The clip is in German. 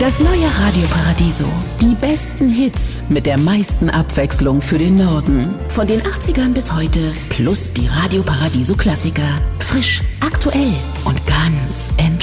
Das neue Radio Paradiso. Die besten Hits mit der meisten Abwechslung für den Norden. Von den 80ern bis heute plus die Radio Paradiso Klassiker. Frisch, aktuell und ganz